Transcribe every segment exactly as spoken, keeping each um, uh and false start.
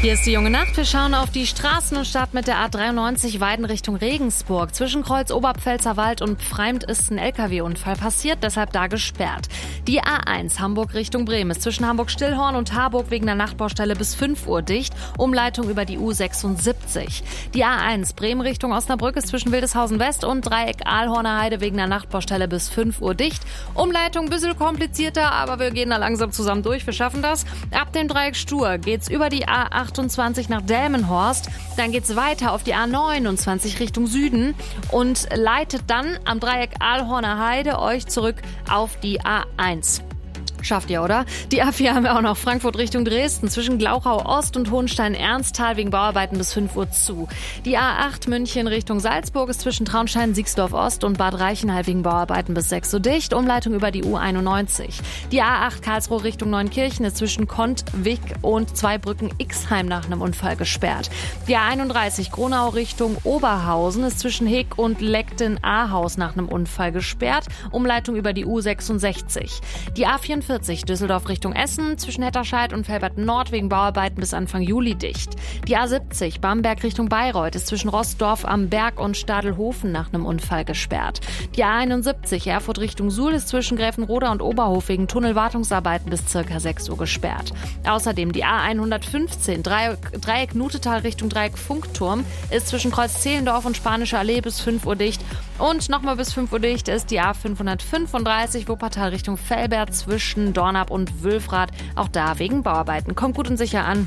Hier ist die junge Nacht. Wir schauen auf die Straßen und starten mit der A dreiundneunzig Weiden Richtung Regensburg. Zwischen Kreuz Oberpfälzerwald und Pfreimd ist ein L K W-Unfall passiert, deshalb da gesperrt. Die A eins Hamburg Richtung Bremen ist zwischen Hamburg-Stillhorn und Harburg wegen der Nachtbaustelle bis fünf Uhr dicht. Umleitung über die U sechsundsiebzig. Die A eins Bremen Richtung Osnabrück ist zwischen Wildeshausen West und Dreieck Ahlhorner Heide wegen der Nachtbaustelle bis fünf Uhr dicht. Umleitung ein bisschen komplizierter, aber wir gehen da langsam zusammen durch. Wir schaffen das. Ab dem Dreieck Stur geht's über die A achtundzwanzig nach Delmenhorst. Dann geht's weiter auf die A neunundzwanzig Richtung Süden und leitet dann am Dreieck Ahlhorner Heide euch zurück auf die A eins. Schafft ihr, oder? Die A vier haben wir auch noch. Frankfurt Richtung Dresden. Zwischen Glauchau Ost und Hohenstein-Ernsthal wegen Bauarbeiten bis fünf Uhr zu. Die A acht München Richtung Salzburg ist zwischen Traunstein-Siegsdorf Ost und Bad Reichenhall wegen Bauarbeiten bis sechs Uhr dicht. Umleitung über die U einundneunzig. Die A acht Karlsruhe Richtung Neunkirchen ist zwischen Kontwig und Zweibrücken-Ixheim nach einem Unfall gesperrt. Die A einunddreißig Gronau Richtung Oberhausen ist zwischen Heg und Leckten-Ahaus nach einem Unfall gesperrt. Umleitung über die U sechsundsechzig. Die A vierundvierzig Düsseldorf Richtung Essen, zwischen Hetterscheid und Velbert-Nord wegen Bauarbeiten bis Anfang Juli dicht. Die A siebzig Bamberg Richtung Bayreuth ist zwischen Rossdorf am Berg und Stadelhofen nach einem Unfall gesperrt. Die A einundsiebzig Erfurt Richtung Suhl ist zwischen Gräfenroda und Oberhof wegen Tunnelwartungsarbeiten bis circa sechs Uhr gesperrt. Außerdem die A hundertfünfzehn Dreieck, Dreieck Nutetal Richtung Dreieck Funkturm ist zwischen Kreuz Zehlendorf und Spanische Allee bis fünf Uhr dicht. Und nochmal bis fünf Uhr dicht ist die A fünfhundertfünfunddreißig Wuppertal Richtung Velbert zwischen Dornap und Wülfrath, auch da wegen Bauarbeiten. Kommt gut und sicher an.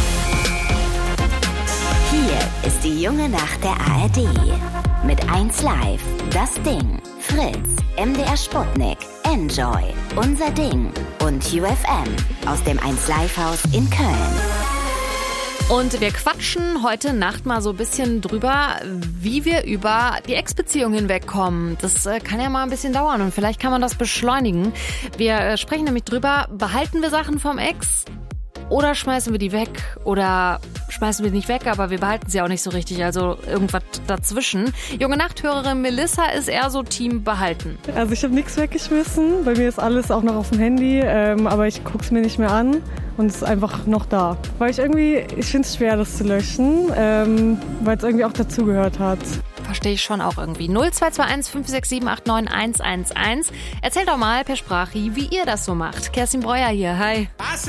Hier ist die junge Nacht der A R D. Mit eins Live, Das Ding, Fritz, M D R Sputnik, Enjoy, Unser Ding und U F M aus dem eins Live Haus in Köln. Und wir quatschen heute Nacht mal so ein bisschen drüber, wie wir über die Ex-Beziehung hinwegkommen. Das äh, kann ja mal ein bisschen dauern und vielleicht kann man das beschleunigen. Wir äh, sprechen nämlich drüber, behalten wir Sachen vom Ex oder schmeißen wir die weg? Oder schmeißen wir die nicht weg, aber wir behalten sie auch nicht so richtig, also irgendwas dazwischen. Junge Nachthörerin Melissa ist eher so Team behalten. Also ich habe nichts weggeschmissen, bei mir ist alles auch noch auf dem Handy, ähm, aber ich gucke es mir nicht mehr an. Und es ist einfach noch da. Weil ich irgendwie, ich finde es schwer, das zu löschen, ähm, weil es irgendwie auch dazugehört hat. Verstehe ich schon auch irgendwie. null zwei zwei eins fünf sechs sieben acht neun eins eins eins. Erzählt doch mal per Sprache, wie ihr das so macht. Kerstin Breuer hier, hi.